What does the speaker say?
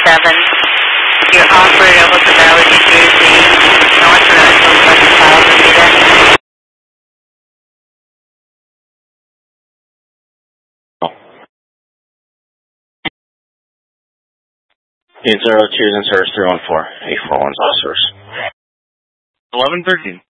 7. Your operator was a Valley, New Jersey, north of I-4 Unit 02, then service 314, 841's officers. 1113.